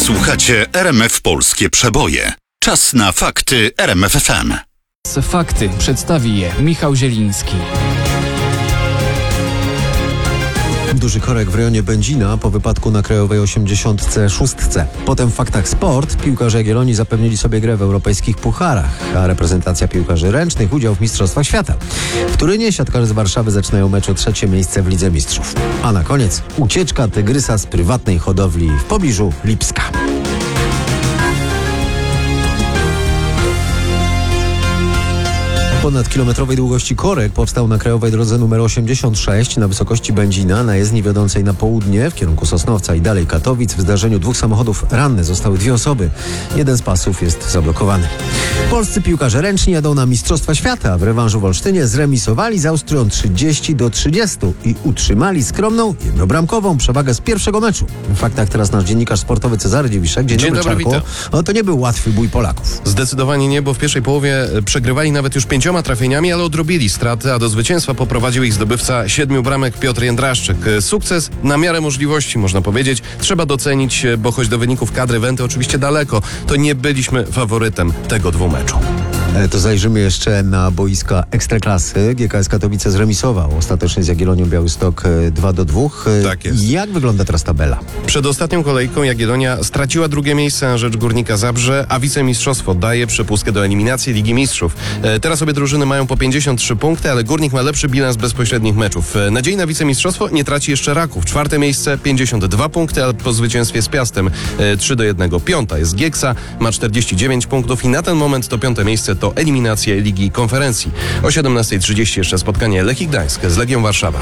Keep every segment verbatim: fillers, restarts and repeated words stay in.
Słuchacie R M F Polskie Przeboje. Czas na fakty R M F F M. Fakty przedstawi je Michał Zieliński. Duży korek w rejonie Będzina po wypadku na Krajowej osiemdziesiąt sześć. Potem w faktach sport piłkarze Jagiellonii zapewnili sobie grę w europejskich pucharach, a reprezentacja piłkarzy ręcznych udział w Mistrzostwach Świata. W Turynie siatkarze z Warszawy zaczynają mecz o trzecie miejsce w Lidze Mistrzów. A na koniec ucieczka tygrysa z prywatnej hodowli w pobliżu Lipska. Ponadkilometrowej długości korek powstał na krajowej drodze nr osiemdziesiąt sześć na wysokości Będzina, na jezdni wiodącej na południe w kierunku Sosnowca i dalej Katowic. W zdarzeniu dwóch samochodów ranne zostały dwie osoby. Jeden z pasów jest zablokowany. Polscy piłkarze ręczni jadą na Mistrzostwa Świata. W rewanżu w Olsztynie zremisowali z Austrią trzydzieści do trzydziestu i utrzymali skromną, jednobramkową przewagę z pierwszego meczu. W faktach teraz nasz dziennikarz sportowy Cezary Dziewiszek. Dzień, Dzień dobry, dobry, Czarku. No to nie był łatwy bój Polaków. Zdecydowanie nie, bo w pierwszej połowie przegrywali nawet już pięcioma trafieniami, ale odrobili straty, a do zwycięstwa poprowadził ich zdobywca siedmiu bramek Piotr Jędraszczyk. Sukces na miarę możliwości, można powiedzieć. Trzeba docenić, bo choć do wyników kadry Wenty oczywiście daleko, to nie byliśmy faworytem tego dwumeczu. To zajrzymy jeszcze na boiska Ekstraklasy. G K S Katowice zremisował ostatecznie z Jagiellonią Białystok dwa do dwóch. Tak jest. Jak wygląda teraz tabela? Przed ostatnią kolejką Jagiellonia straciła drugie miejsce na rzecz Górnika Zabrze, a wicemistrzostwo daje przepustkę do eliminacji Ligi Mistrzów. E, teraz obie drużyny mają po pięćdziesiąt trzy punkty, ale Górnik ma lepszy bilans bezpośrednich meczów. E, nadziei na wicemistrzostwo nie traci jeszcze Raków. Czwarte miejsce, pięćdziesiąt dwa punkty, ale po zwycięstwie z Piastem e, trzy do jednego. Piąta jest Gieksa, ma czterdzieści dziewięć punktów i na ten moment to piąte miejsce to eliminację Ligi Konferencji. O siedemnasta trzydzieści jeszcze spotkanie Lechii Gdańsk z Legią Warszawa.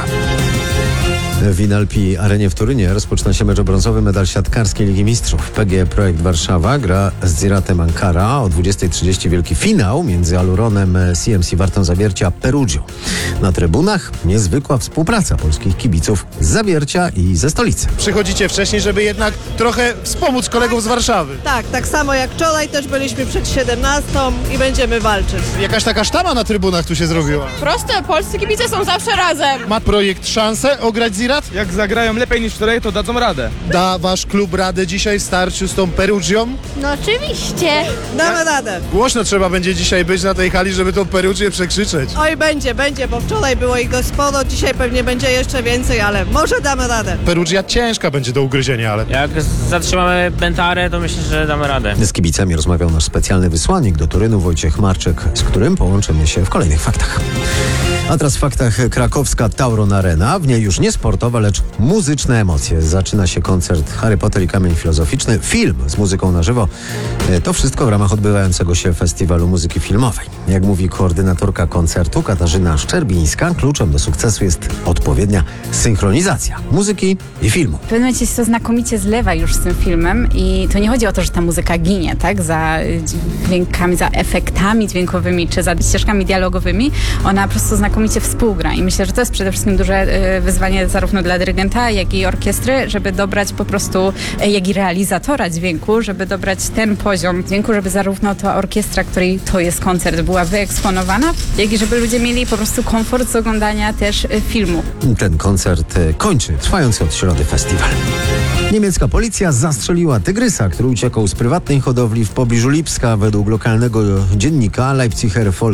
W Inalpi Arenie w Turynie rozpoczyna się mecz o brązowy medal siatkarskiej Ligi Mistrzów. P G Projekt Warszawa gra z Ziratem Ankara. O dwudziesta trzydzieści wielki finał między Aluronem C M C Wartą Zawiercia a Perugią. Na trybunach niezwykła współpraca polskich kibiców z Zawiercia i ze stolicy. Przychodzicie wcześniej, żeby jednak trochę wspomóc kolegów z Warszawy. Tak, tak samo jak wczoraj też byliśmy przed siedemnastą i będziemy walczyć. Jakaś taka sztama na trybunach tu się zrobiła. Proste, polscy kibice są zawsze razem. Ma projekt szansę ograć Zirat? Jak zagrają lepiej niż wczoraj, to dadzą radę. Da wasz klub radę dzisiaj w starciu z tą Perugią? No oczywiście. Damy radę. Głośno trzeba będzie dzisiaj być na tej hali, żeby tą Perugię przekrzyczeć. Oj, będzie, będzie, bo wczoraj było ich dość sporo, dzisiaj pewnie będzie jeszcze więcej, ale może damy radę. Perugia ciężka będzie do ugryzienia, ale... Jak zatrzymamy Bentarę, to myślę, że damy radę. Z kibicami rozmawiał nasz specjalny wysłannik do Turynu Wojciech Marczek, z którym połączymy się w kolejnych faktach. A teraz w faktach krakowska Tauron Arena. W niej już nie sportowe, lecz muzyczne emocje. Zaczyna się koncert Harry Potter i Kamień Filozoficzny. Film z muzyką na żywo. To wszystko w ramach odbywającego się Festiwalu Muzyki Filmowej. Jak mówi koordynatorka koncertu Katarzyna Szczerbińska, kluczem do sukcesu jest odpowiednia synchronizacja muzyki i filmu. W pewnym momencie się to znakomicie zlewa już z tym filmem i to nie chodzi o to, że ta muzyka ginie, tak, za dźwiękami, za efektami dźwiękowymi czy za ścieżkami dialogowymi. Ona po prostu znakomicie współgra i myślę, że to jest przede wszystkim duże wyzwanie zarówno dla dyrygenta, jak i orkiestry, żeby dobrać po prostu, jak i realizatora dźwięku, żeby dobrać ten poziom dźwięku, żeby zarówno ta orkiestra, której to jest koncert, była wyeksponowana, jak i żeby ludzie mieli po prostu komfort z oglądania też filmu. Ten koncert kończy trwający od środy festiwal. Niemiecka policja zastrzeliła tygrysa, który uciekał z prywatnej hodowli w pobliżu Lipska. Według lokalnego dziennika Leipziger Volk